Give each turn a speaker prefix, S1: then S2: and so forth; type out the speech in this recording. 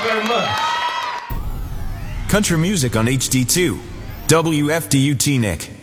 S1: very much.
S2: Country music on HD2. WFDUT Nick.